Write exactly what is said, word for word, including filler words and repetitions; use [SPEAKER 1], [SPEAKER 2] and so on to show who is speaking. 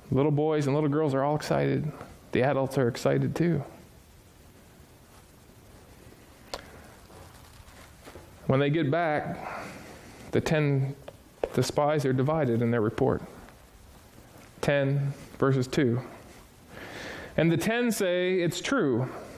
[SPEAKER 1] Little boys and little girls are all excited. The adults are excited too. When they get back, the ten, the spies are divided in their report. ten versus two. And the ten say, it's true.